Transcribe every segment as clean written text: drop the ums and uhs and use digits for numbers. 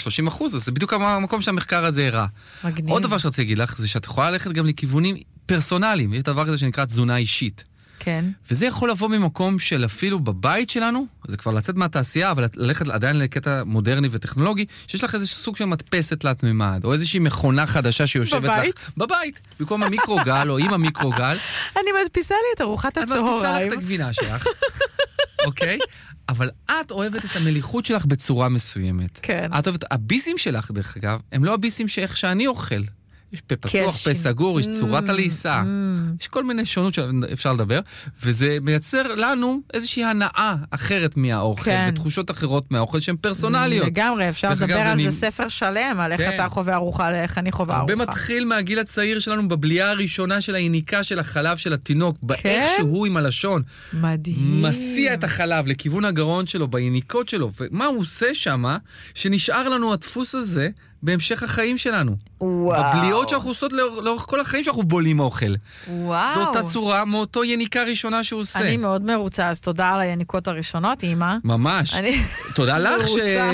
ב-30%, אז זה בדיוק המקום שהמחקר הזה הראה. מגניב. עוד דבר שרציתי להגיד לך, זה שאת יכולה ללכת גם לכיוונים פרסונליים. יש דבר כזה שנקרא תזונה אישית. כן. וזה יכול לבוא ממקום של אפילו בבית שלנו, זה כבר לצאת מהתעשייה, אבל ללכת עדיין לקטע מודרני וטכנולוגי, שיש לך איזשהו סוג של מדפסת תלת מימד, או איזושהי מכונה חדשה שיושבת בבית? לך. בבית? במקום המיקרוגל, או עם המיקרוגל. אני מדפיסה לי את ארוחת הצהריים. את מדפיסה לך את הגבינה שלך. אוקיי? אבל את אוהבת את המליחות שלך בצורה מסוימת. כן. את אוהבת, הביסים שלך, דרך אגב, הם לא הביסים שאיך שאני אוכל. יש פה פתוח, פה סגור, יש צורת הלעיסה. יש כל מיני שונות שאפשר לדבר, וזה מייצר לנו איזושהי הנאה אחרת מהאוכל, ותחושות אחרות מהאוכל שהן פרסונליות. לגמרי, אפשר לדבר על זה ספר שלם, על איך אתה חווה ארוחה, על איך אני חווה ארוחה. הרבה מתחיל מהגיל הצעיר שלנו, בבליעה הראשונה של היניקה של החלב של התינוק, באיך שהוא עם הלשון. מדהים. מסיע את החלב לכיוון הגרון שלו, ביניקות שלו, ומה הוא עושה שמה, שנשאר לנו הדפוס הזה, בהמשך החיים שלנו. וואו. בבליעות שאנחנו עושות לאורך כל החיים שאנחנו בולים אוכל. וואו. זו אותה צורה מאותו יניקה ראשונה שהוא עושה. אני מאוד מרוצה, אז תודה על היניקות הראשונות, אמא. ממש. תודה לך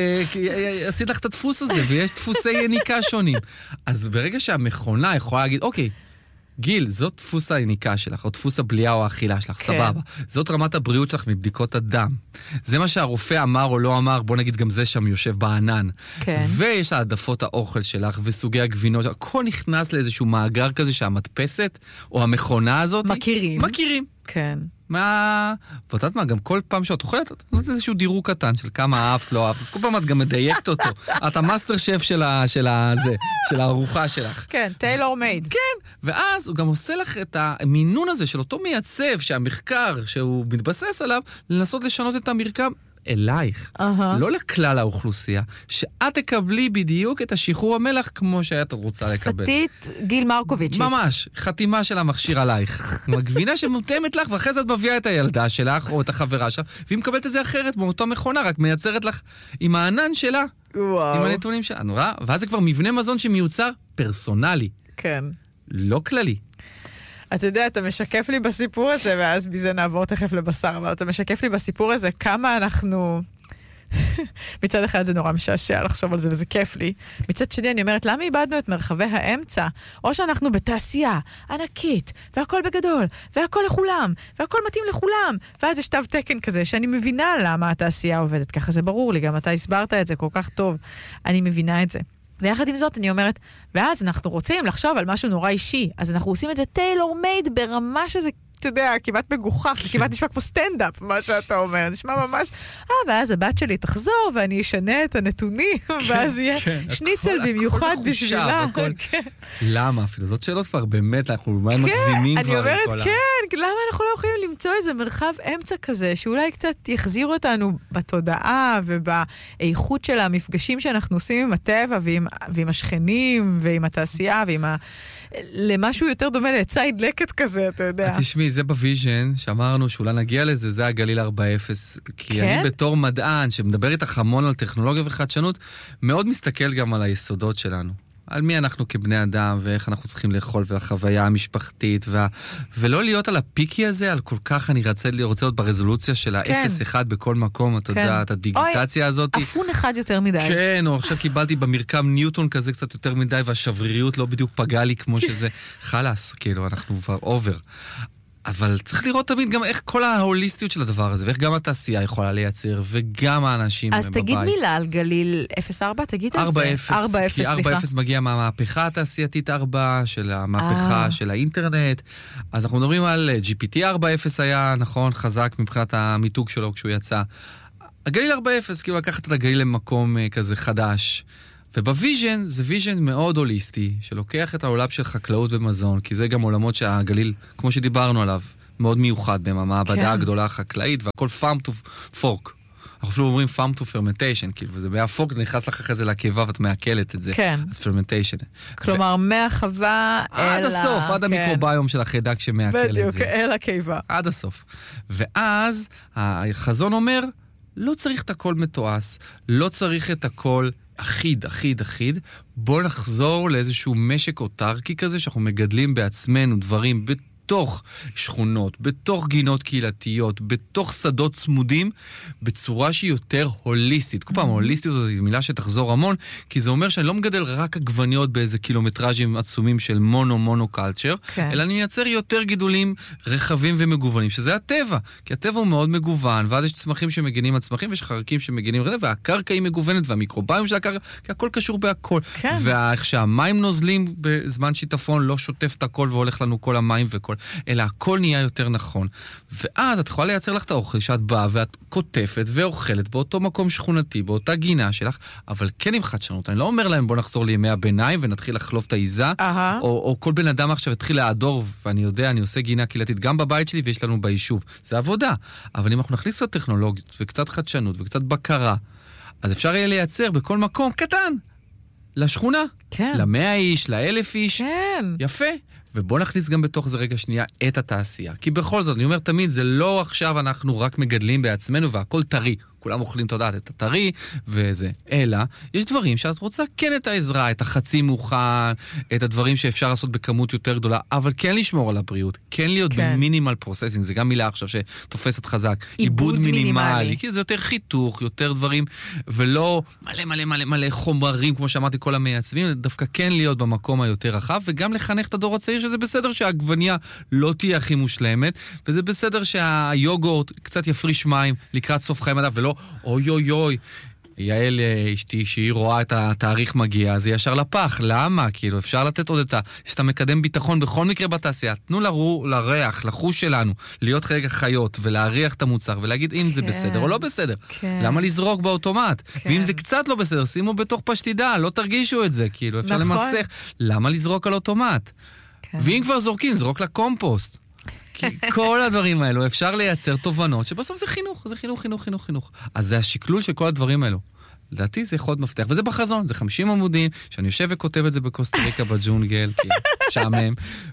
שעשית לך את הדפוס הזה, ויש דפוסי יניקה שונים. אז ברגע שהמכונה יכולה להגיד, אוקיי, גיל, זאת דפוס היניקה שלך, או דפוס הבליעה או האכילה שלך, סבבה. זאת רמת הבריאות שלך מבדיקות הדם. זה מה שהרופא אמר או לא אמר, בוא נגיד גם זה שם יושב בענן. כן. ויש העדפות האוכל שלך וסוגי הגבינות, הכל נכנס לאיזשהו מאגר כזה שהמדפסת או המכונה הזאת מכירים. כן. ואת יודעת מה, גם כל פעם שאת אוכלת, את נותנת איזשהו דירוג קטן של כמה אהבת, לא אהבת, אז כל פעם את גם מדייקת אותו. את המאסטר שף של הארוחה שלך. כן, טיילור מייד. כן, ואז הוא גם עושה לך את המינון הזה של אותו מייצב, שהמחקר שהוא מתבסס עליו, לנסות לשנות את המרקם אלייך, לא לכלל האוכלוסייה, שאת תקבלי בדיוק את השחרור המלח כמו שאת רוצה לקבל. שפתית גיל מרקוביץ'. ממש, חתימה של המכשיר עלייך. מגבינה שמותאמת לך, ואחרי זה את מביאה את הילדה שלך, או את החברה שלך, והיא מקבלת את זה אחרת, מאותה מכונה, רק מייצרת לך עם הענן שלה, עם הנתונים שלה. נורא, ואז זה כבר מבנה מזון שמיוצר פרסונלי. כן. לא כללי. אתה יודע, אתה משקף לי בסיפור הזה, ואז בזה נעבור תכף לבשר, אבל אתה משקף לי בסיפור הזה כמה אנחנו... מצד אחד זה נורא משעשע לחשוב על זה, וזה כיף לי. מצד שני אני אומרת, למה איבדנו את מרחבי האמצע? או שאנחנו בתעשייה ענקית, והכל בגדול, והכל לכולם, והכל מתאים לכולם, ואז יש תו תקן כזה, שאני מבינה למה התעשייה עובדת ככה, זה ברור לי, גם אתה הסברת את זה כל כך טוב, אני מבינה את זה. ויחד עם זאת אני אומרת, ואז אנחנו רוצים לחשוב על משהו נורא אישי, אז אנחנו עושים את זה טיילור מייד ברמה שזה, אתה יודע, כמעט מגוחך, זה כמעט נשמע כמו סטנדאפ, מה שאתה אומר, נשמע ממש, ואז הבת שלי תחזור, ואני אשנה את הנתונים, ואז יהיה שניצל במיוחד בשבילה. למה? אפילו זאת שאלות כבר באמת, אנחנו מגזימים כבר. אני אומרת, כן, למה אנחנו לא יכולים למצוא איזה מרחב אמצע כזה, שאולי קצת יחזיר אותנו בתודעה, ובאיכות של המפגשים שאנחנו עושים עם הטבע, ועם השכנים, ועם התעשייה, למשהו יותר דומה לציד לקט כזה, אתה יודע. תשמעי, זה בוויז'ן, שאמרנו שאולי נגיע לזה, זה הגליל 4.0, כי אני בתור מדען, שמדבר איתך המון על טכנולוגיה וחדשנות, מאוד מסתכל גם על היסודות שלנו. על מי אנחנו כבני אדם, ואיך אנחנו צריכים לאכול, והחוויה המשפחתית, ולא להיות על הפיקי הזה, על כל כך אני רוצה להיות ברזולוציה של ה-0-1 בכל מקום, אתה יודע, את הדיגיטציה הזאת. אפון אחד יותר מדי. כן, או עכשיו קיבלתי במרקם ניוטון כזה קצת יותר מדי, והשבריריות לא בדיוק פגעה לי כמו שזה. חלס, כאילו, אנחנו כבר אובר. אבל צריך לראות תמיד גם איך כל ההוליסטיות של הדבר הזה, ואיך גם התעשייה יכולה לייצר, וגם האנשים בבית. אז תגיד מילה על גליל 0.4, תגיד על זה. 4.0, כי 4.0 מגיע מהמהפכה התעשייתית 4, של המהפכה של האינטרנט. אז אנחנו מדברים על GPT 4.0 היה, נכון, חזק מבחינת המיתוג שלו כשהוא יצא. הגליל 4.0, כאילו לקחת את הגליל למקום כזה חדש. ובוויז'ן זה ויז'ן מאוד הוליסטי, שלוקח את העולם של חקלאות ומזון, כי זה גם עולמות שהגליל, כמו שדיברנו עליו, מאוד מיוחד בהם, המעבדה הגדולה החקלאית, והכל farm to fork. אנחנו אפילו אומרים farm to fermentation, כאילו, וזה מהפורק, נכנס לך אחרי זה לקיבה, ואת מעכלת את זה. כן. אז fermentation. כלומר, מהחווה עד הסוף, עד המיקרוביום של החיידק שמעכל את זה. בדיוק, אל הקיבה. עד הסוף. ואז החזון אומר, לא צריך את הכל מתועש, לא צריך את הכל אחיד. בואו נחזור לאיזשהו משק אוטרקי כזה, שאנחנו מגדלים בעצמנו דברים בתוך שכונות, בתוך גינות קהילתיות, בתוך שדות צמודים, בצורה שהיא יותר הוליסטית. כל פעם, הוליסטיות זו מילה שתחזור המון, כי זה אומר שאני לא מגדל רק עגבניות באיזה קילומטראז'ים עצומים של מונו קלצ'ר, אלא אני מייצר יותר גידולים רחבים ומגוונים, שזה הטבע, כי הטבע הוא מאוד מגוון, ואז יש צמחים שמגנים על צמחים, ויש חרקים שמגנים על זה, והקרקע היא מגוונת, והמיקרוביום של הקרקע, כי הכל קשור בהכל. כן. ואיך שהמים נוזלים בזמן שיטפון, לא שוטף את הכל והולך לנו כל המים וכל, אלא הכל נהיה יותר נכון. ואז את יכולה לייצר לך את האוכל שאת באה ואת כותפת ואוכלת באותו מקום שכונתי, באותה גינה שלך, אבל כן עם חדשנות. אני לא אומר להם בוא נחזור לימי הביניים ונתחיל לחלוף את העיזה, או כל בן אדם עכשיו התחיל לעדור, ואני יודע, אני עושה גינה קהילתית גם בבית שלי ויש לנו ביישוב. זה עבודה. אבל אם אנחנו נכניס קצת טכנולוגיות וקצת חדשנות וקצת בקרה, אז אפשר יהיה לייצר בכל מקום קטן, לשכונה, כן. ל100 איש, ל1000 איש. כן. יפה. ובוא נכניס גם בתוך זה רגע שנייה את התעשייה. כי בכל זאת, אני אומר תמיד, זה לא עכשיו אנחנו רק מגדלים בעצמנו והכל טרי. כולם אוכלים תודעת את הטרי וזה. אלא, יש דברים שאת רוצה כן את העזרה, את החצי מוכן, את הדברים שאפשר לעשות בכמות יותר גדולה, אבל כן לשמור על הבריאות, כן להיות במינימל פרוססינג, זה גם מילה עכשיו שתופסת חזק. עיבוד מינימלי. כי זה יותר חיתוך, יותר דברים, ולא מלא חומרים, כמו שאמרתי, כל המייצבים, דווקא כן להיות במקום היותר רחב, וגם לחנך את הדור הצעיר, שזה בסדר שהעגבניה לא תהיה הכי מושלמת, וזה בסדר שהיוגורט קצת יפריש מים לקראת סוף חיים מדף, ולא אוי, יעל אשתי, שהיא רואה את התאריך מגיע, זה ישר לפח. למה? כאילו, אפשר לתת עוד שאתה מקדם ביטחון בכל מקרה בתעשייה. תנו לריח, לחוש שלנו, להיות רגע חיות, ולהריח את המוצר, ולהגיד אם זה בסדר או לא בסדר. למה לזרוק באוטומט? ואם זה קצת לא בסדר, שימו בתוך פשטידה, לא תרגישו את זה, כאילו, אפשר למסך. למה לזרוק על אוטומט? ואם כבר זורקים, זרוק לקומפוסט. כי כל הדברים האלו אפשר לייצר תובנות שבסוף זה חינוך, זה חינוך. אז זה השקלול של כל הדברים האלו. לדעתי זה יכול להיות מפתח, וזה בחזון, זה 50 עמודים, שאני יושב וכותב את זה בקוסטה ריקה בג'ונגל, כי שעמם,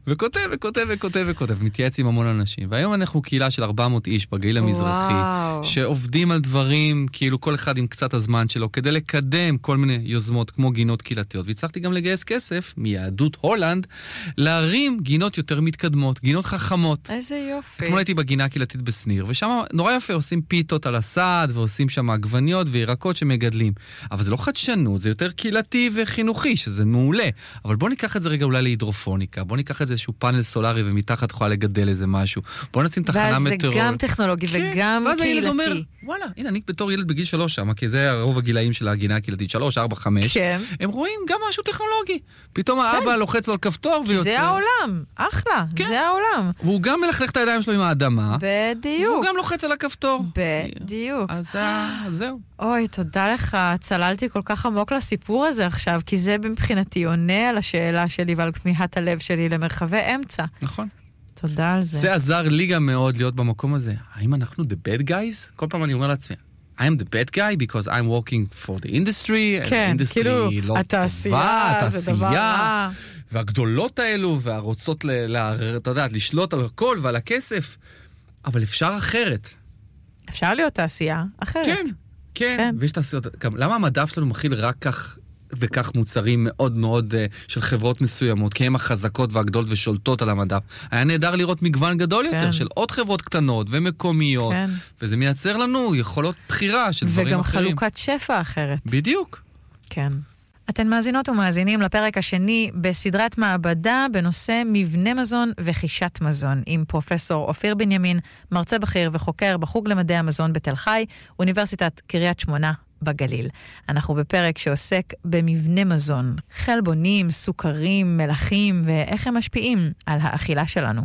וכותב, מתייעץ עם המון אנשים. והיום אנחנו קהילה של 400 איש בגליל המזרחי, שעובדים על דברים, כאילו כל אחד עם קצת הזמן שלו, כדי לקדם כל מיני יוזמות כמו גינות קהילתיות. והצלחתי גם לגייס כסף מיהדות הולנד, להרים גינות יותר מתקדמות, גינות חכמות. איזה יופי. אתמול הייתי בגינה הקהילתית בסניר, ושם נורא יפה, עושים פיתות על הסד, ועושים שם עגבניות וירקות שמגדלים. אבל זה לא חדשנות, זה יותר קהילתי וחינוכי, שזה מעולה. אבל בוא ניקח את זה רגע אולי להידרופוניקה, בוא ניקח את זה איזשהו פאנל סולרי ומתחת יכולה לגדל איזה משהו. בוא נשים תחנה מטאורולוגית. ואז זה גם טכנולוגי וגם קהילתי. אומר, וואלה, הנה, אני בתור ילד בגיל 3 שם, כי זה הרוב הגילאים של הגינה הקהילתית, 3, 4, 5. כן. הם רואים גם משהו טכנולוגי. פתאום האבא לוחץ לו על כפתור ויוצא. זה העולם, אחלה, זה העולם. והוא גם מלכלך את הידיים שלו עם האדמה. בדיוק. והוא גם לוחץ על הכפתור. בדיוק. אז זהו. אוי, תודה לך. צללתי כל כך עמוק לסיפור הזה עכשיו, כי זה מבחינתי עונה על השאלה שלי ועל כמיהת הלב שלי למרחבי אמצע. נכון. תודה על זה. זה עזר לי גם מאוד להיות במקום הזה. האם אנחנו the bad guys? כל פעם אני אומר לעצמי, I am the bad guy because I'm working for the industry. כן, כאילו, לא התעשייה, זה דבר רע. והגדולות האלו, והרוצות, אתה יודע, לשלוט על הכל ועל הכסף. אבל אפשר אחרת. אפשר להיות תעשייה אחרת. כן. ויש תעשיות, למה המדף שלנו מכיל רק כך וכך מוצרים מאוד מאוד של חברות מסוימות, כי הן החזקות והגדולות ושולטות על המדף. היה נהדר לראות מגוון גדול יותר של עוד חברות קטנות ומקומיות, וזה מייצר לנו יכולות בחירה של דברים וגם אחרים. וגם חלוקת שפע אחרת. בדיוק. כן. אתן מאזינות ומאזינים לפרק השני בסדרת מעבדה בנושא מבנה מזון וחישת מזון, עם פרופסור אופיר בנימין, מרצה בכיר וחוקר בחוג למדעי המזון בתל חי, אוניברסיטת קריית שמונה בגליל. אנחנו בפרק שעוסק במבנה מזון, חלבונים, סוכרים, מלחים, ואיך הם משפיעים על האכילה שלנו.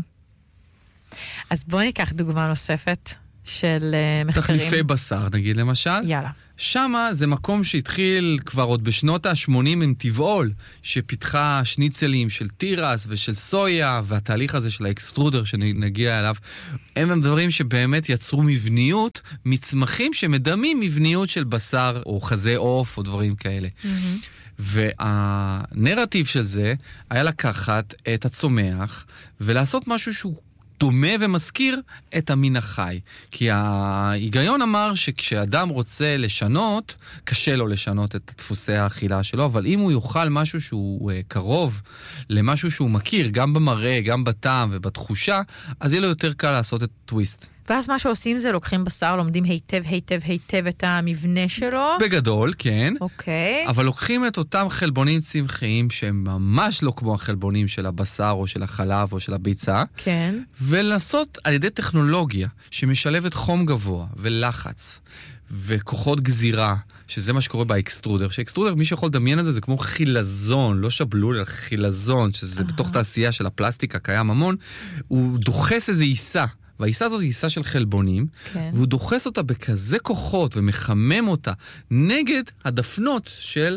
אז בואו ניקח דוגמה נוספת של מחקרים. תחליפי בשר, נגיד למשל. יאללה. שמה זה מקום שהתחיל כבר עוד בשנות ה-80 עם טבעול, שפיתחה שניצלים של תירס ושל סויה, והתהליך הזה של האקסטרודר שנגיע אליו, הם דברים שבאמת יצרו מבניות, מצמחים שמדמים מבניות של בשר או חזה עוף או דברים כאלה. והנרטיב של זה היה לקחת את הצומח ולעשות משהו שהוא דומה ומזכיר את המין החי. כי ההיגיון אמר שכשאדם רוצה לשנות, קשה לו לשנות את דפוסי האכילה שלו, אבל אם הוא יאכל משהו שהוא קרוב למשהו שהוא מכיר, גם במראה, גם בטעם ובתחושה, אז יהיה לו יותר קל לעשות את טוויסט. ואז מה שעושים זה לוקחים בשר, לומדים היטב את המבנה שלו. בגדול, כן. אוקיי. אבל לוקחים את אותם חלבונים צמחיים שהם ממש לא כמו החלבונים של הבשר או של החלב או של הביצה. כן. ולעשות על ידי טכנולוגיה שמשלבת חום גבוה ולחץ וכוחות גזירה, שזה מה שקורה באקסטרודר. שאקסטרודר, מי שיכול לדמיין את זה, זה כמו חילזון, לא שבלול, אלא חילזון, שזה בתוך תעשייה של הפלסטיק הקיים המון, הוא דוחס איזו עיסה. והעיסה הזאת היא עיסה של חלבונים, כן. והוא דוחס אותה בכזה כוחות ומחמם אותה נגד הדפנות של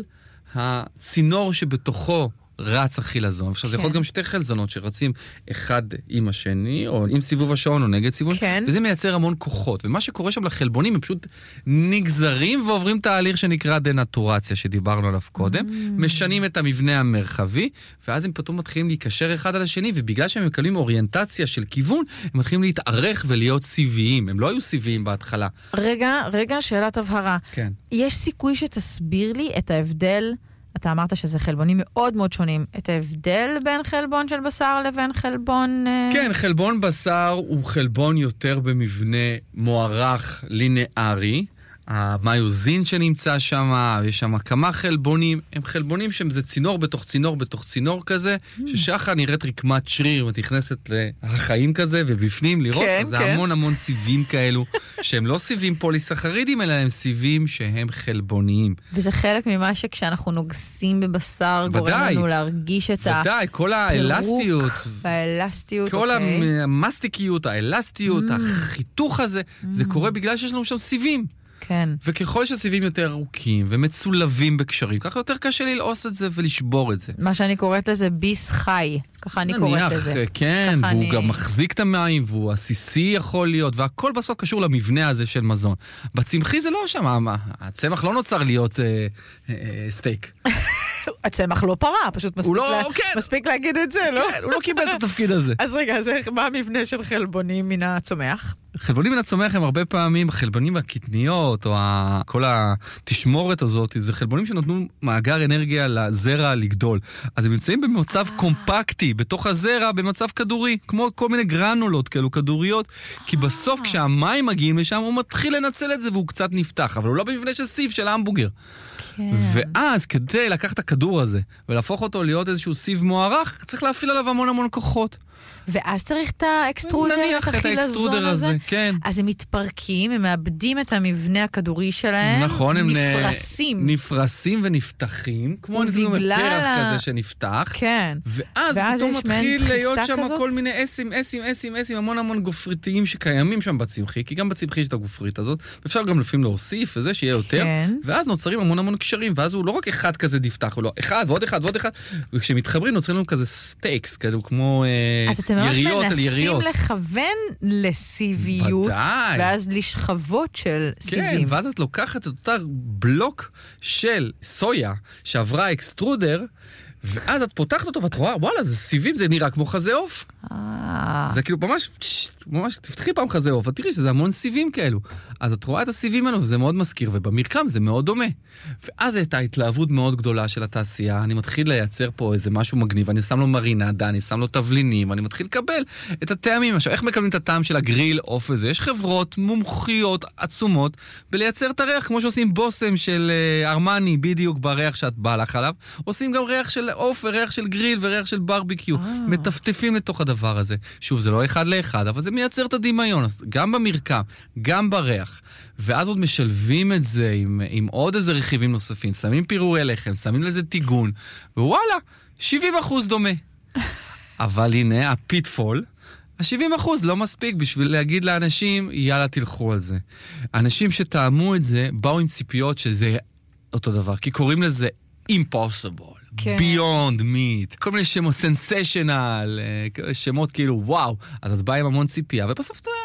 הצינור שבתוכו רץ החילזון. עכשיו, זה יכול להיות גם שתי חלזונות שרצים אחד עם השני, או עם סיבוב השעון או נגד סיבוב, וזה מייצר המון כוחות. ומה שקורה שם לחלבונים, הם פשוט נגזרים ועוברים תהליך שנקרא דנטורציה, שדיברנו עליו קודם, משנים את המבנה המרחבי, ואז הם פתאום מתחילים להיקשר אחד על השני, ובגלל שהם מקבלים אוריינטציה של כיוון, הם מתחילים להתארך ולהיות סיביים. הם לא היו סיביים בהתחלה. רגע, שאלת הבהרה. כן. יש סיכוי שתסביר לי את ההבדל, אתה אמרת שזה חלבונים מאוד מאוד שונים, את ההבדל בין חלבון של בשר לבין חלבון... כן, חלבון בשר הוא חלבון יותר במבנה מוערך לינארי, המיוזין שנמצא שם, יש שם כמה חלבונים, הם חלבונים שזה צינור בתוך צינור בתוך צינור כזה, ששחה נראית רקמת שריר ותכנסת לחיים כזה, ובפנים לראות, אז זה המון סיבים כאלו, שהם לא סיבים פוליסחרידים, אלא הם סיבים שהם חלבוניים. וזה חלק ממה שכשאנחנו נוגסים בבשר, גורם לנו להרגיש את ודאי, כל האלסטיות, כל המסטיקיות, האלסטיות, החיתוך הזה, זה קורה בגלל שיש לנו שם סיבים. כן. וככל שהסיבים יותר ארוכים ומצולבים בקשרים, ככה יותר קשה ללעוס את זה ולשבור את זה. מה שאני קוראת לזה ביס חי, ככה אני קוראת לזה. כן, והוא גם מחזיק את המים, והוא עסיסי יכול להיות, והכל בסוף קשור למבנה הזה של מזון. בצמחי זה לא שם, הצמח לא נוצר להיות סטייק. הצמח לא פרה, פשוט מספיק להגיד את זה, לא? כן, הוא לא קיבל את התפקיד הזה. אז רגע, מה המבנה של חלבונים מן הצומח? חלבונים מן הצומח הם הרבה פעמים חלבונים הקטניות, או כל התשמורת הזאת, זה חלבונים שנותנו מאגר אנרגיה לזרע לגדול. אז הם נמצאים במצב קומפקטי, בתוך הזרע, במצב כדורי, כמו כל מיני גרנולות כאלו, כדוריות, כי בסוף כשהמים מגיעים לשם, הוא מתחיל לנצל את זה והוא קצת נפתח, אבל הוא לא במבנה של סיב, של ההמבוגר. ואז כדי לקחת את הכדור הזה ולהפוך אותו להיות איזשהו סיב מוערך, צריך להפעיל עליו המון כוחות. ואז צריך את האקסטרודר, את החילזון הזה. כן. אז הם מתפרקים, הם מאבדים את המבנה הכדורי שלהם, נכון, הם נפרסים ונפתחים, כמו פרח כזה שנפתח. כן. ואז פתאום מתחיל להיות שם כל מיני אסים, המון גופריתיים שקיימים שם בצמחי, כי גם בצמחי יש את הגופרית הזאת, ואפשר גם לפעמים להוסיף וזה שיהיה יותר, ואז נוצרים המון קשרים, ואז הוא לא רק אחד כזה נפתח, הוא לא אחד ועוד אחד, וכשמתחברים נוצרים לנו כזה סטייקס, כמו אז אתם ממש מנסים לכוון לסיביות, ואז לשכבות של סיבים. כן, ואז את לוקחת את אותה בלוק של סויה שעברה אקסטרודר, ואז את פותחת אותו ואת רואה, וואלה, זה סיבים, זה נראה כמו חזה עוף. זה כאילו ממש, תפתחי פעם חזה עוף, את תראי שזה המון סיבים כאלו. אז את רואה את הסיבים האלו, וזה מאוד מזכיר, ובמרקם זה מאוד דומה. ואז הייתה התלהבות מאוד גדולה של התעשייה, אני מתחיל לייצר פה איזה משהו מגניב, אני שם לו מרינדה, אני שם לו תבלינים, אני מתחיל לקבל את הטעמים. עכשיו, איך מקבלים את הטעם של הגריל עוף הזה? יש חברות מומחיות עצומות בלייצר את הריח, כמו שעושים בוסם של ארמני, בדיוק בריח שאת באה לך עליו, עושים גם ריח של עוף וריח של גריל וריח של ברביקיו. מטפטפים לתוך הדבר הזה. שוב, זה לא אחד לאחד, אבל זה מייצר את הדמיון, גם במרקם, גם בריח. ואז עוד משלבים את זה עם עוד איזה רכיבים נוספים, שמים פירורי לחם, שמים לזה טיגון, ווואלה, 70% דומה. אבל הנה, הפיטפול, ה-70% לא מספיק בשביל להגיד לאנשים, יאללה, תלכו על זה. אנשים שטעמו את זה, באו עם ציפיות שזה אותו דבר, כי קוראים לזה impossible. כן. Beyond Meat, כל מיני שמות סנסיישנל, שמות כאילו וואו, אז את באה עם המון ציפייה, ובסוף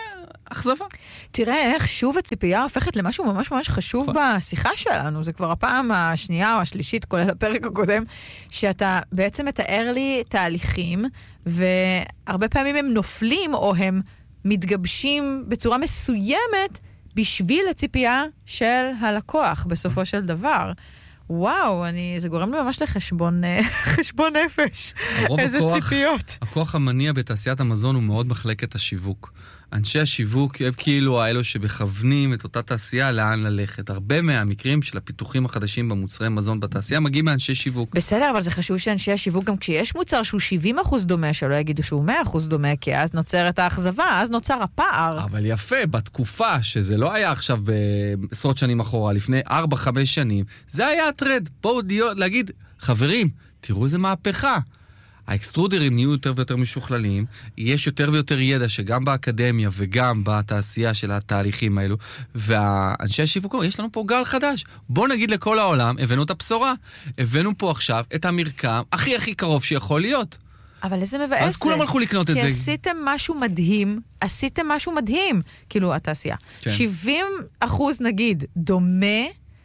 אכזבה. תראה איך שוב הציפייה הופכת למשהו ממש ממש חשוב בשיחה שלנו. זה כבר הפעם השנייה או השלישית, כולל הפרק הקודם, שאתה בעצם מתאר לי תהליכים, והרבה פעמים הם נופלים או הם מתגבשים בצורה מסוימת בשביל הציפייה של הלקוח בסופו של דבר. וואו, זה גורם לי ממש לחשבון נפש. איזה ציפיות. הכוח המניע בתעשיית המזון הוא מאוד מחלקת השיווק. אנשי השיווק הם כאילו האלו שבכוונים את אותה תעשייה לאן ללכת. הרבה מהמקרים של הפיתוחים החדשים במוצרי מזון בתעשייה מגיעים מאנשי שיווק. בסדר, אבל זה חשוב שאנשי השיווק, גם כשיש מוצר שהוא 70% דומה, שלא יגידו שהוא 100% דומה, כי אז נוצרת האכזבה, אז נוצר הפער. אבל יפה, בתקופה שזה לא היה עכשיו בעשרות שנים אחורה, לפני 4-5 שנים, זה היה הטרנד. בואו להגיד, חברים, תראו איזה מהפכה. האקסטרודרים נהיו יותר ויותר משוכללים, יש יותר ויותר ידע שגם באקדמיה וגם בתעשייה של התהליכים האלו, והאנשי השיווק, יש לנו פה גל חדש. בואו נגיד לכל העולם, הבאנו את הבשורה, הבאנו פה עכשיו את המרקם הכי קרוב שיכול להיות. אבל איזה מבאס זה. אז כולם הלכו לקנות את זה. כי עשיתם משהו מדהים, כאילו התעשייה. כן. 70% נגיד דומה,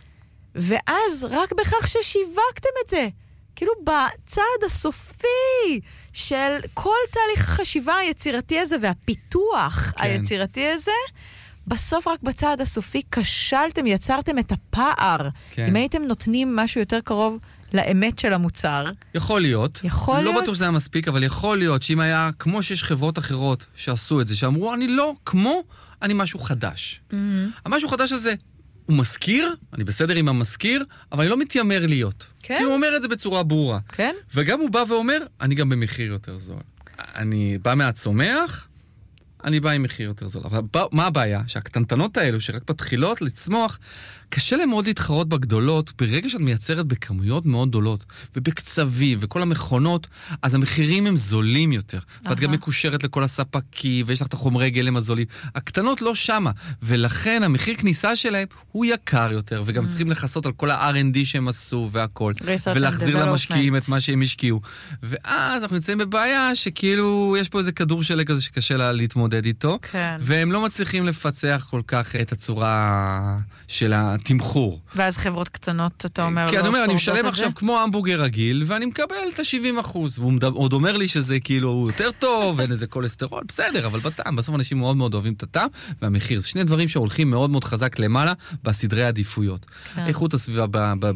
ואז רק בכך ששיווקתם את זה. כאילו בצד הסופי של כל תהליך החשיבה היצירתי הזה והפיתוח היצירתי הזה, בסוף רק בצד הסופי כשלתם, יצרתם את הפער. אם הייתם נותנים משהו יותר קרוב לאמת של המוצר. יכול להיות. לא בטוח שזה היה מספיק, אבל יכול להיות שאם היה, כמו שיש חברות אחרות שעשו את זה, שאמרו, אני לא כמו, אני משהו חדש. המשהו חדש הזה, הוא מזכיר, אני בסדר עם המזכיר, אבל אני לא מתיימר להיות. כן? כי הוא אומר את זה בצורה ברורה. כן? וגם הוא בא ואומר, אני גם במחיר יותר זול. אני בא מהצומח, אני בא עם מחיר יותר זול. אבל מה הבעיה? שהקטנטנות האלו, שרק מתחילות לצמוח, קשה להם מאוד להתחרות בגדולות, ברגע שאת מייצרת בכמויות מאוד גדולות, ובקצבים, וכל המכונות, אז המחירים הם זולים יותר. ואת גם מקושרת לכל הספקים, ויש לך את החומרי גלם הזולים. הקטנות לא שמה, ולכן המחיר כניסה שלהם הוא יקר יותר, וגם צריכים לחסות על כל ה-R&D שהם עשו והכל, ולהחזיר למשקיעים את מה שהם השקיעו. ואז אנחנו נמצאים בבעיה שכאילו יש פה איזה כדור שלג כזה שקשה לה להתמודד איתו, והם לא מצליחים לפצח כל כך את הצורה של התמחור. ואז חברות קטנות, אתה אומר, כי אני אומר, אני משלם עכשיו כמו המבורגר רגיל, ואני מקבל את ה-70%, והוא עוד אומר לי שזה כאילו יותר טוב, ואין איזה קולסטרול, בסדר, אבל בטעם, בסוף אנשים מאוד מאוד אוהבים את הטעם, והמחיר, זה שני דברים שהולכים מאוד מאוד חזק למעלה, בסדרי העדיפויות. איכות הסביבה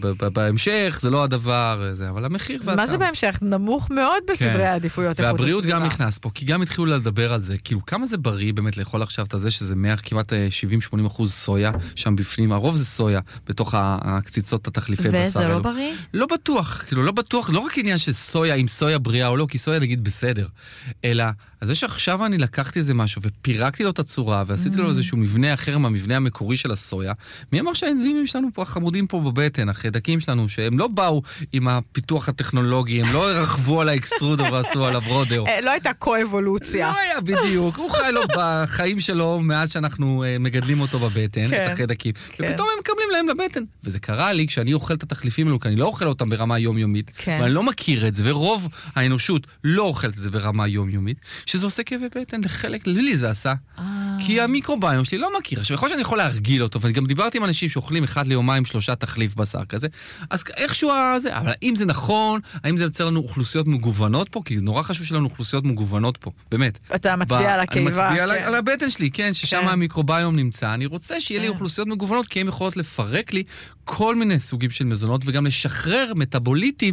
בהמשך, זה לא הדבר, אבל המחיר והטעם. מה זה בהמשך? נמוך מאוד בסדרי העדיפויות. והבריאות גם נכנס פה, כי גם התחילו לדבר על זה, כאילו כמה זה בריא באמת לאכול עכשיו את זה, שזה כמעט 70-80% סויה שם בפנים, הרוב זה סויה בתוך הקציצות התחליפי בשר. וזה לא בריא? לא בטוח, כאילו לא בטוח, לא רק עניין של סויה, אם סויה בריאה או לא, כי סויה נגיד בסדר, אלא זה שעכשיו אני לקחתי איזה משהו ופירקתי לו את הצורה ועשיתי לו איזשהו מבנה אחר מהמבנה המקורי של הסויה, מי אמר שהאנזימים שלנו פה, החמודים פה בבטן, החיידקים שלנו, שהם לא באו עם הפיתוח הטכנולוגי, הם לא רכבו על האקסטרודו ועשו עליו רודר. לא הייתה קו-אבולוציה. לא היה בדיוק, הוא חי לו בחיים שלו מאז שאנחנו מגדלים אותו בבטן, את החיידקים, ופתאום הם מקבלים להם לבטן. וזה קרה לי כשאני אוכל את התחליפים האלו, כי אני לא אוכל אותם ברמה יומיומית, ואני לא מכיר את זה, ורוב האנושות לא אוכלת את זה ברמה יומיומית, שזה עושה כאבי בטן לחלק, לי זה עשה. כי המיקרוביום שלי לא מכיר. עכשיו, יכול שאני יכול להרגיל אותו, ואני גם דיברתי עם אנשים שאוכלים 1 ליומיים 3 תחליף בשר כזה, אז איכשהו זה, אבל האם זה נכון, האם זה יוצר לנו אוכלוסיות מגוונות פה? כי נורא חשוב שלנו אוכלוסיות מגוונות פה, באמת. אתה מצביע על הקיבה. אני מצביע על הבטן שלי, כן, ששם המיקרוביום נמצא. אני רוצה שיהיה לי אוכלוסיות מגוונות, כי הן יכולות לפרק לי כל מיני סוגים של מזונות, וגם לשחרר מטאבוליטים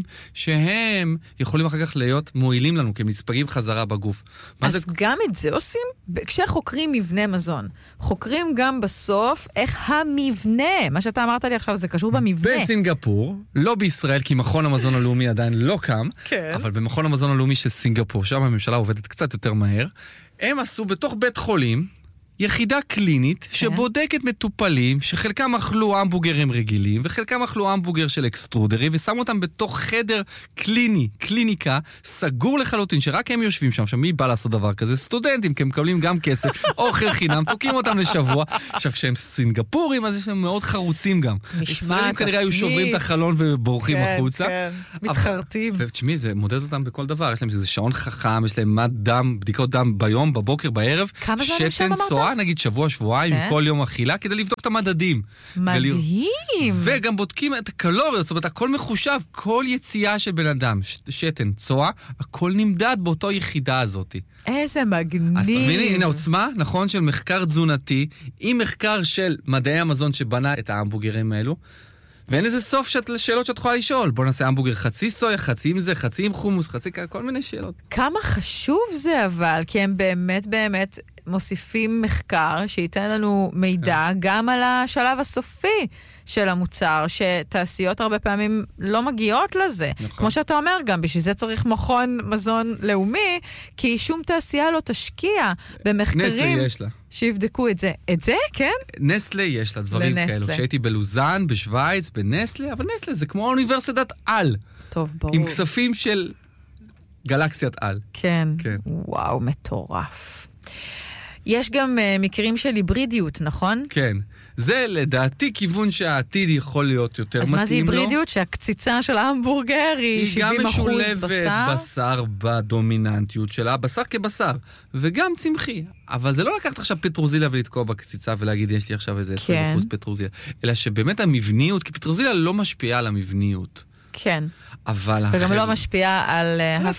שהם יכולים אחר כך להיות מועילים לנו כמספגים חזרה בגוף. אז גם את זה עושים? כשחוקרים מבנה מזון, חוקרים גם בסוף איך המבנה, מה שאתה אמרת לי עכשיו, זה קשור במבנה. בסינגפור, לא בישראל, כי מכון המזון הלאומי עדיין לא קם, אבל במכון המזון הלאומי של סינגפור, שם הממשלה עובדת קצת יותר מהר, הם עשו בתוך בית חולים, יחידה קלינית שבודקת מטופלים שחלקם אכלו המבורגרים רגילים וחלקם אכלו המבורגר של אקסטרודרי ושמו אותם בתוך חדר קליני, קליניקה, סגור לחלוטין שרק הם יושבים שם. מי בא לעשות דבר כזה? סטודנטים, כי הם מקבלים גם כסף, אוכל חינם, תוקים אותם לשבוע. עכשיו, כשהם סינגפורים, אז יש להם מאוד חרוצים גם. ישראלים כנראה היו שוברים את החלון ובורחים החוצה. מתחרטים. ותשמעי, זה מודד אותם בכל דבר. יש להם איזה שעון חכם, יש להם מד דם, בדיקות דם ביום, בבוקר, בערב. כמה זמן שם אמרת? קבוע, נגיד שבוע-שבועיים, עם כל יום אכילה, כדי לבדוק את המדדים. מדהים. וגם בודקים את הקלוריות, זאת אומרת, הכל מחושב, כל יציאה של בן אדם, שתן, צואה, הכל נמדד באותו יחידה הזאת. איזה מגניב. אז תביני, הנה עוצמה, נכון, של מחקר תזונתי, עם מחקר של מדעי המזון שבנה את ההמבורגרים האלו, ואין איזה סוף שאלות שאת יכולה לשאול. בוא נעשה המבורגר חצי סויה, חצי עם זה, חצי עם חומוס, חצי כל מיני שאלות. כמה חשוב זה אבל, כי הם באמת מוסיפים מחקר שייתן לנו מידע גם על השלב הסופי של המוצר, שתעשיות הרבה פעמים לא מגיעות לזה. נכון. כמו שאתה אומר גם, בשביל זה צריך מכון מזון לאומי, כי שום תעשייה לא תשקיע במחקרים שיבדקו את זה. את זה, כן? נסטלה יש לה דברים כאלו. כשהייתי בלוזן, בשוויץ, בנסטלה, אבל נסטלה זה כמו אוניברסיטת על. טוב, ברור. עם כספים של גלקסיית על. כן. וואו, מטורף. יש גם מקרים של היברידיות, נכון? כן. זה לדעתי כיוון שהעתיד יכול להיות יותר מתאים לו. אז מה זה היברידיות? שהקציצה של ההמבורגר היא 70% בשר? היא גם משולבת בשר בדומיננטיות שלה, בשר כבשר, וגם צמחי. אבל זה לא לקחת עכשיו פטרוזיליה ולתקוע בקציצה ולהגיד יש לי עכשיו איזה 20% פטרוזיליה, אלא שבאמת המבניות, כי פטרוזיליה לא משפיעה על המבניות. כן. וגם לא משפיעה על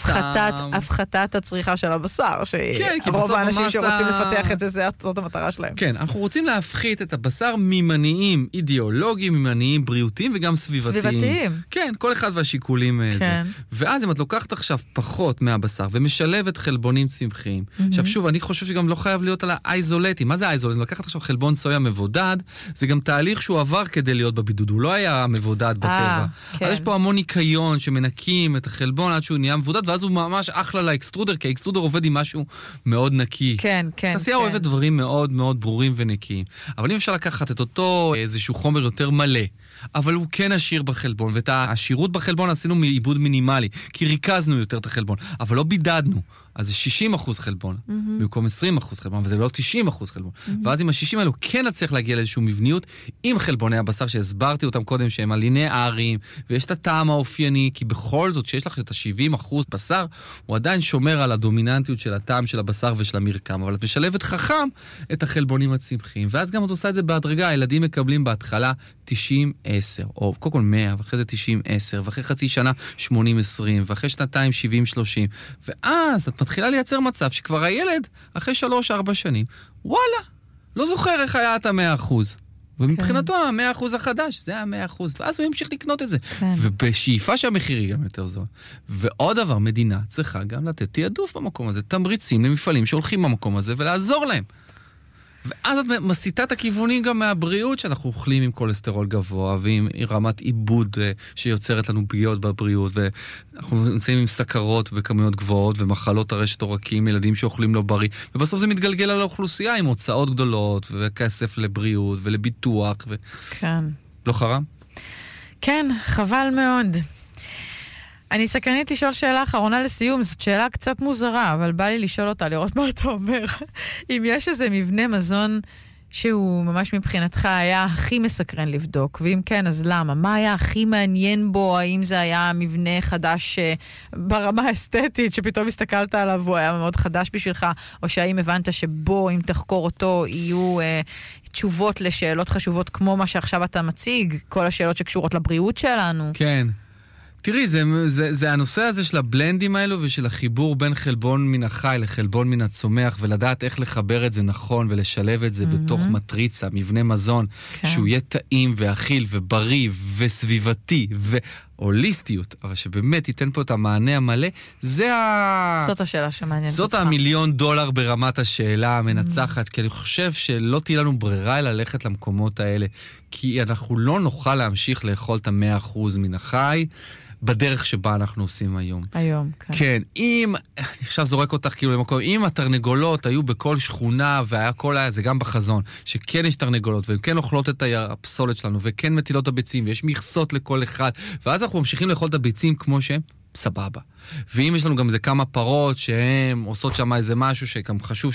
הפחתת הצריכה של הבשר, שרוב האנשים שרוצים לפתח את זה, זאת המטרה שלהם. כן, אנחנו רוצים להפחית את הבשר ממניעים אידיאולוגיים, ממניעים בריאותיים וגם סביבתיים. כן, כל אחד והשיקולים זה. ואז אם את לוקחת עכשיו פחות מהבשר ומשלבת חלבונים צמחיים, עכשיו שוב, אני חושב שגם לא חייב להיות על האיזולטים. מה זה האיזולטים? לקחת עכשיו חלבון סויה מבודד, זה גם תהליך שהוא עבר כדי להיות בבידוד, הוא לא היה מבודד בטבע. אז יש פה המון ניקיון שמנקים את החלבון עד שהוא נהיה מבודד, ואז הוא ממש אחלה לאקסטרודר, כי האקסטרודר עובד עם משהו מאוד נקי. כן. תעשייה אוהבת דברים מאוד מאוד ברורים ונקיים. אבל אם אפשר לקחת את אותו איזשהו חומר יותר מלא, אבל הוא כן עשיר בחלבון, ואת העשירות בחלבון עשינו מעיבוד מינימלי, כי ריכזנו יותר את החלבון, אבל לא בידדנו. אז זה 60% חלבון, במקום 20% חלבון, וזה לא 90% חלבון. ואז עם ה-60 האלו כן נצליח להגיע לאיזשהו מבניות עם חלבוני הבשר שהסברתי אותם קודם, שהם הלינאריים, ויש את הטעם האופייני, כי בכל זאת שיש לך את ה-70% בשר, הוא עדיין שומר על הדומיננטיות של הטעם של הבשר ושל המרקם, אבל את משלבת חכם את החלבונים הצמחיים, ואז גם את עושה את זה בהדרגה, הילדים מקבלים בהתחלה 90-10, או קודם כל 100, ואחרי זה 90-10, ואחרי חצי שנה 80-20, ואחרי שנתיים 70-30, ואז את מתחילה לייצר מצב שכבר הילד, אחרי 3-4 שנים, וואלה, לא זוכר איך היה את 100%. ומבחינתו 100% החדש, זה 100%, ואז הוא ימשיך לקנות את זה. ובשאיפה שהמחיר היא גם יותר זול. ועוד דבר, מדינה צריכה גם לתת תיעדוף במקום הזה, תמריצים למפעלים שהולכים במקום הזה ולעזור להם. ואז את מסיטה את הכיוונים גם מהבריאות, שאנחנו אוכלים עם קולסטרול גבוה, ועם רמת עיבוד שיוצרת לנו פגיעות בבריאות, ואנחנו נמצאים עם סכרות וכמויות גבוהות, ומחלות הרשת עורקים, ילדים שאוכלים לא בריא, ובסוף זה מתגלגל על האוכלוסייה, עם הוצאות גדולות, וכסף לבריאות ולביטוח. כן. לא חרם? כן, חבל מאוד. אני סקרנית לשאול שאלה אחרונה לסיום, זאת שאלה קצת מוזרה, אבל בא לי לשאול אותה, לראות מה אתה אומר. אם יש איזה מבנה מזון שהוא ממש מבחינתך היה הכי מסקרן לבדוק, ואם כן, אז למה? מה היה הכי מעניין בו? האם זה היה מבנה חדש ברמה האסתטית, שפתאום הסתכלת עליו והוא היה מאוד חדש בשבילך, או שהאם הבנת שבו, אם תחקור אותו, יהיו תשובות לשאלות חשובות, כמו מה שעכשיו אתה מציג, כל השאלות שקשורות לבריאות שלנו? כן. תראי, זה הנושא הזה של הבלנדים האלו ושל החיבור בין חלבון מן החי לחלבון מן הצומח, ולדעת איך לחבר את זה נכון ולשלב את זה בתוך מטריצה, מבנה מזון, שהוא יהיה טעים ואכיל ובריא וסביבתי והוליסטיות, אבל שבאמת ייתן פה את המענה המלא, זאת השאלה שמעניינת אותך. זאת $1,000,000 ברמת השאלה המנצחת, כי אני חושב שלא תהיה לנו ברירה ללכת למקומות האלה, כי אנחנו לא נוכל להמשיך לאכול את 100% מן החי, בדרך שבה אנחנו עושים היום. היום, כן. כן, אם, אני עכשיו זורק אותך כאילו למקום, אם התרנגולות היו בכל שכונה, והיה כל היה, זה גם בחזון, שכן יש תרנגולות, והן כן אוכלות את הפסולת שלנו, וכן מטילות את הביצים, ויש מכסות לכל אחד, ואז אנחנו ממשיכים לאכול את הביצים כמו שהם, סבבה. ואם יש לנו גם איזה כמה פרות שהן עושות שם איזה משהו שגם חשוב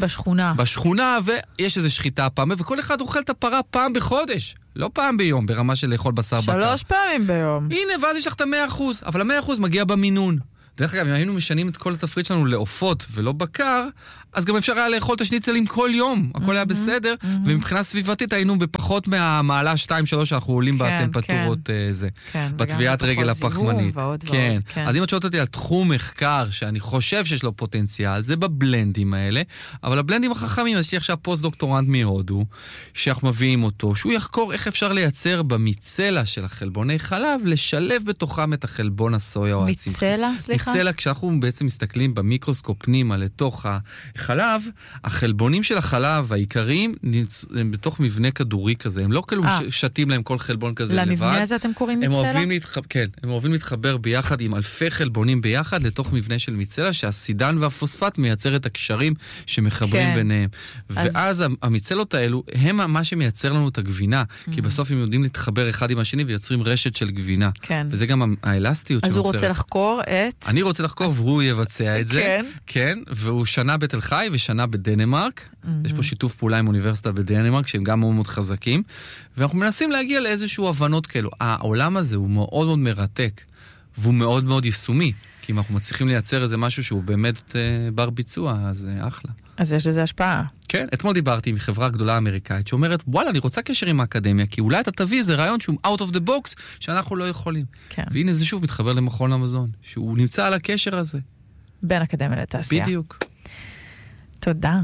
בשכונה, ויש איזו שחיטה פעם, וכל אחד אוכל את הפרה פעם בחודש, לא פעם ביום, ברמה של לאכול בשר בקר. 3 פעמים ביום. הנה, ואז יש לך את 100%, אבל 100% מגיע במינון. דרך אגב, אם היינו משנים את כל התפריט שלנו לעופות ולא בקר, אז גם אפשר היה לאכול את השניצלים כל יום, הכל היה בסדר, ומבחינה סביבתית היינו בפחות מהמעלה 2-3 שאנחנו עולים בטמפרטורות זה, בטביעת רגל הפחמנית. כן, אז אם את שואלת אותי על תחום מחקר שאני חושב שיש לו פוטנציאל, זה בבלנדים האלה, אבל הבלנדים החכמים, אז יש לי עכשיו פוסט-דוקטורנט מהודו, שאנחנו מביאים אותו, שהוא יחקור איך אפשר לייצר במיצלה של החלבוני חלב, לשלב בתוכם את החלבון הסויה או הצמחי. מיצלה, סליחה? מיצלה, כשאנחנו בעצם מסתכלים במיקרוסקופ פנימה לתוך החלב, החלבונים של החלב העיקריים הם בתוך מבנה כדורי כזה, הם לא כאילו שתים להם כל חלבון כזה לבד. למבנה הזה אתם קוראים מיצלה? כן, הם אוהבים להתחבר ביחד עם אלפי חלבונים ביחד לתוך מבנה של מיצלה, שהסידן והפוספט מייצר את הקשרים שמחברים ביניהם. ואז המיצלות האלו הם מה שמייצר לנו את הגבינה, כי בסוף הם יודעים להתחבר אחד עם השני ויוצרים רשת של גבינה. וזה גם האלסטיות אז הוא רוצה לחקור את... אני רוצה לחקור והוא יבצע את זה. כן, והוא שנה בתל חי ושנה בדנמרק. יש פה שיתוף פעולה עם אוניברסיטה בדנמרק, שהם גם מאוד מאוד חזקים, ואנחנו מנסים להגיע לאיזשהו הבנות כאלו. העולם הזה הוא מאוד מאוד מרתק, והוא מאוד מאוד יישומי, כי אם אנחנו מצליחים לייצר איזה משהו שהוא באמת בר ביצוע, אז זה אחלה. אז יש לזה השפעה. כן, אתמול דיברתי עם חברה גדולה אמריקאית, שאומרת, וואלה, אני רוצה קשר עם האקדמיה, כי אולי אתה תביא איזה רעיון שהוא out of the box, שאנחנו לא יכולים. כן. והנה זה שוב מתחבר למכון המזון, שהוא נמצא על הקשר הזה. בין אקדמיה לתעשייה. בדיוק. תודה.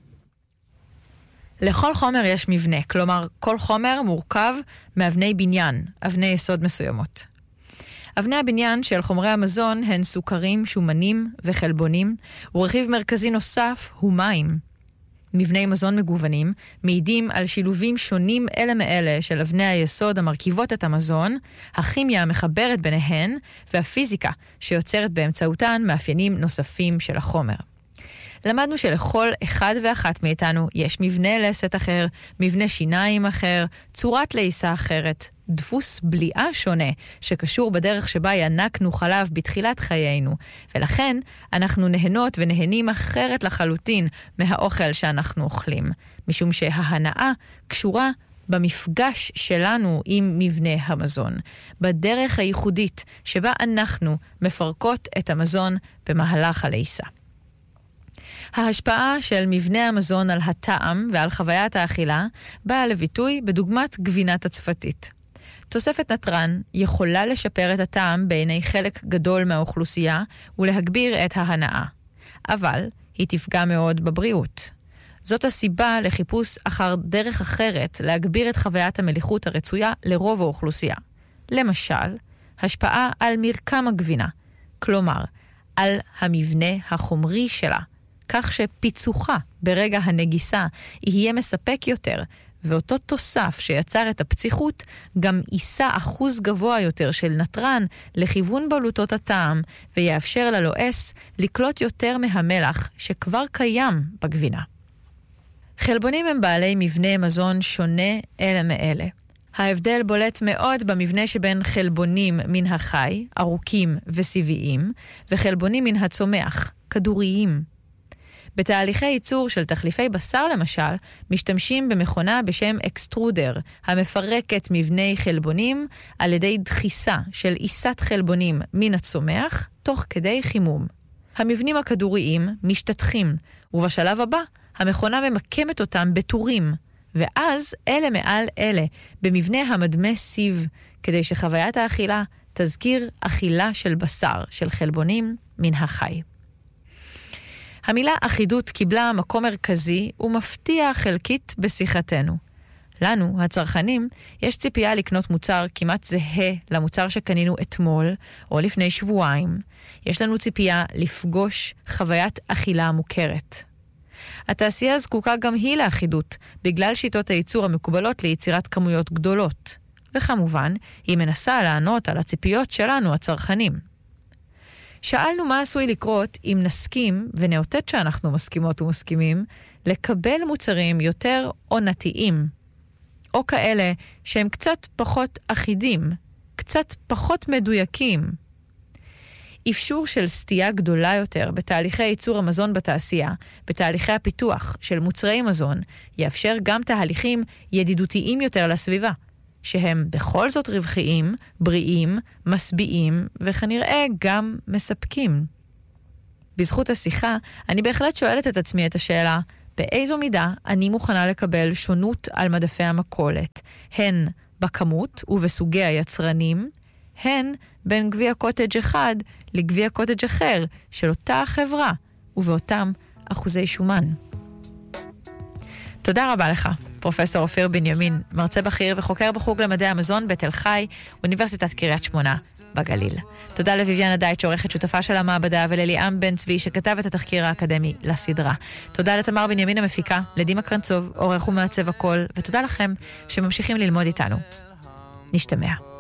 לכל חומר יש מבנה, כלומר, כל חומר מורכב מאבני בניין, אבני יסוד מסוימות. אבני הבניין של חומרי המזון הן סוכרים, שומנים וחלבונים, ורכיב מרכזי נוסף הוא מים. מבני מזון מגוונים מעידים על שילובים שונים אלה מאלה של אבני היסוד המרכיבות את המזון, הכימיה המחברת ביניהן, והפיזיקה שיוצרת באמצעותן מאפיינים נוספים של החומר. למדנו שלכל אחד ואחת מאיתנו יש מבנה לסת אחר, מבנה שיניים אחר, צורת לעיסה אחרת, דפוס בליעה שונה, שקשור בדרך שבה ינקנו חלב בתחילת חיינו, ולכן אנחנו נהנות ונהנים אחרת לחלוטין מהאוכל שאנחנו אוכלים, משום שההנאה קשורה במפגש שלנו עם מבנה המזון, בדרך הייחודית שבה אנחנו מפרקות את המזון במהלך הלעיסה. ההשפעה של מבנה המזון על הטעם ועל חוויית האכילה באה לביטוי בדוגמת גבינת הצפתית. תוספת נטרן יכולה לשפר את הטעם בעיני חלק גדול מהאוכלוסייה ולהגביר את ההנאה, אבל היא תפגע מאוד בבריאות. זאת הסיבה לחיפוש אחר דרך אחרת להגביר את חוויית המליחות הרצויה לרוב האוכלוסייה. למשל, השפעה על מרקם הגבינה, כלומר, על המבנה החומרי שלה, כך שפיצוחה ברגע הנגיסה יהיה מספק יותר, ואותו תוסף שיצר את הפציחות גם יישא אחוז גבוה יותר של נטרן לכיוון בלוטות הטעם, ויאפשר ללועס לקלוט יותר מהמלח שכבר קיים בגבינה. חלבונים הם בעלי מבנה מזון שונה אלה מאלה. ההבדל בולט מאוד במבנה שבין חלבונים מן החי, ארוכים וסיביים, וחלבונים מן הצומח, כדוריים. בתהליכי ייצור של תחליפי בשר למשל, משתמשים במכונה בשם אקסטרודר, המפרקת מבני חלבונים על ידי דחיסה של עיסת חלבונים מן הצומח, תוך כדי חימום. המבנים הכדוריים משתתחים, ובשלב הבא המכונה ממקמת אותם בטורים, ואז אלה מעל אלה, במבנה המדמה סיב, כדי שחוויית האכילה תזכיר אכילה של בשר, של חלבונים מן החי. המילה אחידות קיבלה מקום מרכזי ומפתיע חלקית בשיחתנו. לנו, הצרכנים, יש ציפייה לקנות מוצר כמעט זהה למוצר שקנינו אתמול או לפני שבועיים. יש לנו ציפייה לפגוש חוויית אכילה מוכרת. התעשייה זקוקה גם היא לאחידות, בגלל שיטות הייצור המקובלות ליצירת כמויות גדולות. וכמובן, היא מנסה לענות על הציפיות שלנו, הצרכנים. שאלנו מה עשוי לקרות אם נסכים, ונאותת שאנחנו מסכימות ומסכימים, לקבל מוצרים יותר עונתיים, או כאלה שהם קצת פחות אחידים, קצת פחות מדויקים. אפשור של סטייה גדולה יותר בתהליכי ייצור המזון בתעשייה, בתהליכי הפיתוח של מוצרי מזון, יאפשר גם תהליכים ידידותיים יותר לסביבה, שהם בכל זאת רווחיים, בריאים, משביעים וכנראה גם מספקים. בזכות השיחה, אני בהחלט שואלת את עצמי את השאלה, באיזו מידה אני מוכנה לקבל שונות על מדפי המכולת, הן בכמות ובסוגי היצרנים, הן בין גביע קוטג' אחד לגביע קוטג' אחר של אותה החברה ובאותם אחוזי שומן. תודה רבה לך, פרופסור אופיר בנימין, מרצה בכיר וחוקר בחוג למדעי המזון בתל חי, אוניברסיטת קריית שמונה בגליל. תודה לויביאנה דייטש, עורכת שותפה של המעבדה, ולליאם בן צבי שכתב את התחקיר האקדמי לסדרה. תודה לתמר בנימין המפיקה, לדימה קרנצוב, עורך ומעצב הכל, ותודה לכם שממשיכים ללמוד איתנו. נשתמע.